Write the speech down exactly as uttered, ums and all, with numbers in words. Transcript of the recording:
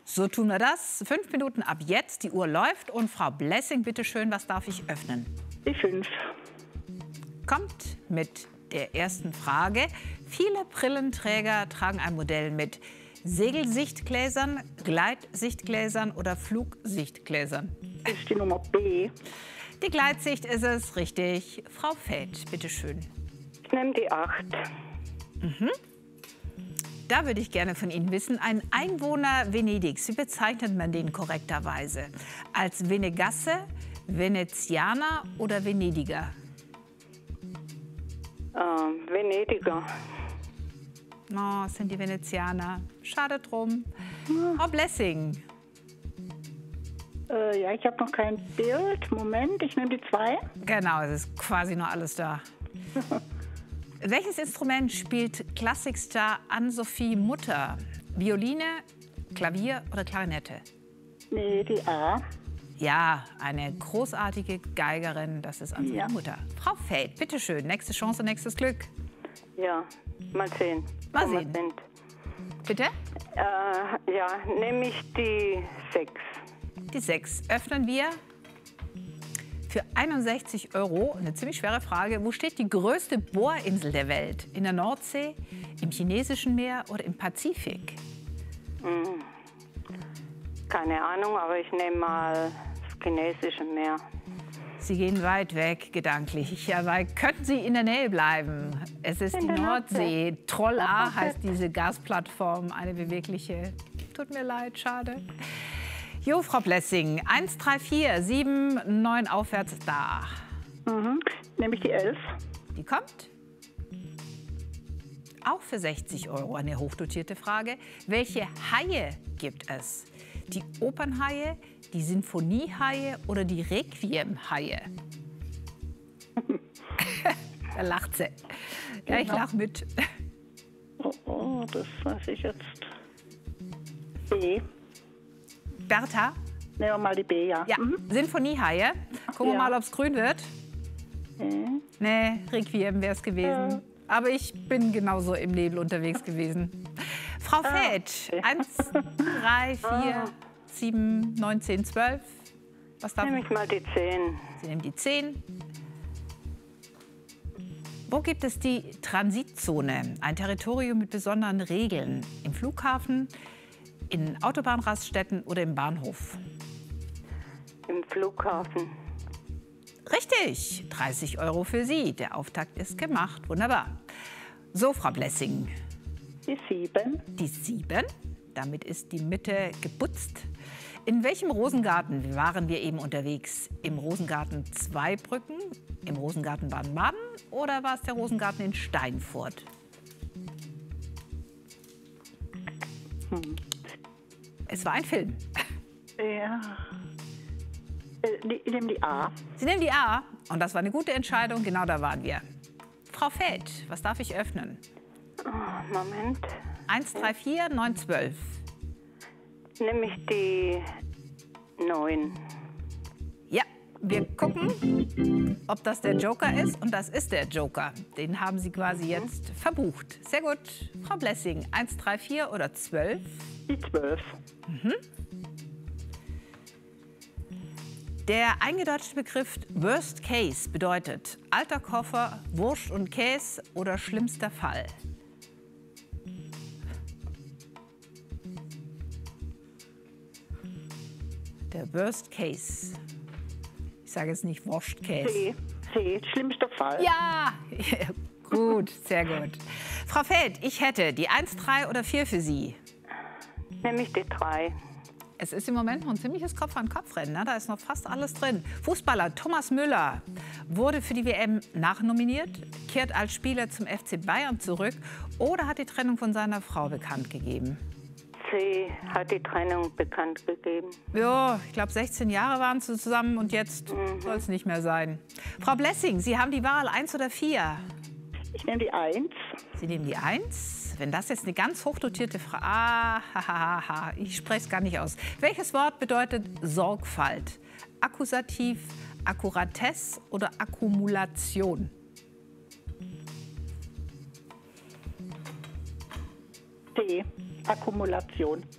So tun wir das. Fünf Minuten ab jetzt, die Uhr läuft. Und Frau Blessing, bitte schön, was darf ich öffnen? Die fünf. Kommt mit der ersten Frage. Viele Brillenträger tragen ein Modell mit Segelsichtgläsern, Gleitsichtgläsern oder Flugsichtgläsern. Das ist die Nummer B. Die Gleitsicht ist es, richtig. Frau Feld, bitte schön. Ich nehme die acht. Mhm. Da würde ich gerne von Ihnen wissen, ein Einwohner Venedigs, wie bezeichnet man den korrekterweise? Als Venegasse, Venezianer oder Venediger? Ähm, Venediger. Oh, es sind die Venezianer. Schade drum. Ja. Frau Blessing. Äh, ja, ich habe noch kein Bild. Moment, ich nehme die zwei. Genau, es ist quasi noch alles da. Welches Instrument spielt Klassikstar Ann-Sophie Mutter? Violine, Klavier oder Klarinette? Nee, die A. Ja, eine großartige Geigerin, das ist Ann-Sophie Ja. Mutter. Frau Feld, bitteschön, nächste Chance, nächstes Glück. Ja, mal sehen. Mal wo wir sehen. sind. Bitte? Äh, ja, nehme ich die sechs. Die sechs öffnen wir für einundsechzig Euro. Eine ziemlich schwere Frage. Wo steht die größte Bohrinsel der Welt? In der Nordsee, im Chinesischen Meer oder im Pazifik? Hm. Keine Ahnung, aber ich nehme mal das chinesische Meer. Sie gehen weit weg, gedanklich. Aber könnten Sie in der Nähe bleiben? Es ist In die der Nordsee. Troll A heißt diese Gasplattform, eine bewegliche. Tut mir leid, schade. Jo, Frau Blessing, eins, drei, vier, sieben, neun aufwärts da. Mhm. Nehme ich die elf. Die kommt. Auch für sechzig Euro eine hochdotierte Frage. Welche Haie gibt es? Die Opernhaie, die Sinfoniehaie oder die Requiem-Haie? Da lacht sie. Ja, ich lach mit. Oh, oh, das weiß ich jetzt. B. Bertha? Nehmen wir mal die B, ja. Ja, Mhm. Sinfoniehaie. Gucken wir Ja. mal, ob es grün wird. Mhm. Nee, Requiem wäre es gewesen. Ja. Aber ich bin genauso im Nebel unterwegs gewesen. Frau Ah, Feld, okay. eins, drei, vier, sieben, neun, zehn, zwölf. Was darf Nehme ich mal die zehn. Sie nehmen die zehn. Wo gibt es die Transitzone? Ein Territorium mit besonderen Regeln. Im Flughafen, in Autobahnraststätten oder im Bahnhof? Im Flughafen. Richtig, dreißig Euro für Sie. Der Auftakt ist gemacht. Wunderbar. So, Frau Blessing, Die sieben. die sieben. Damit ist die Mitte geputzt. In welchem Rosengarten waren wir eben unterwegs? Im Rosengarten Zweibrücken, im Rosengarten Baden-Baden oder war es der Rosengarten in Steinfurt? Hm. Es war ein Film. Ja. Äh, die- Ich nehme die A. Sie nehmen die A und das war eine gute Entscheidung. Genau da waren wir. Frau Feld, was darf ich öffnen? Oh, Moment. eins, drei, vier, neun, zwölf. Nehme ich die neun. Ja, wir gucken, ob das der Joker ist. Und das ist der Joker. Den haben Sie quasi jetzt verbucht. Sehr gut. Frau Blessing, eins, drei, vier oder zwölf? Die zwölf. Der eingedeutschte Begriff Worst Case bedeutet alter Koffer, Wurst und Käse oder schlimmster Fall. Der Worst Case. Ich sage jetzt nicht Worst Case. C. C. Schlimmster Fall. Ja, gut, sehr gut. Frau Feld, ich hätte die eins, drei oder vier für Sie. Nehme ich die drei. Es ist im Moment noch ein ziemliches Kopf-an-Kopf-Rennen. Ne? Da ist noch fast alles drin. Fußballer Thomas Müller wurde für die W M nachnominiert, kehrt als Spieler zum F C Bayern zurück oder hat die Trennung von seiner Frau bekannt gegeben. C. Hat die Trennung bekannt gegeben. Ja, ich glaube, sechzehn Jahre waren sie zusammen und jetzt Mhm. soll es nicht mehr sein. Frau Blessing, Sie haben die Wahl eins oder vier. Ich nehme die eins. Sie nehmen die eins. Wenn das jetzt eine ganz hochdotierte Frage... Ah, ha, ha, ha, ich spreche es gar nicht aus. Welches Wort bedeutet Sorgfalt? Akkusativ, Akkuratesse oder Akkumulation? C. Akkumulation.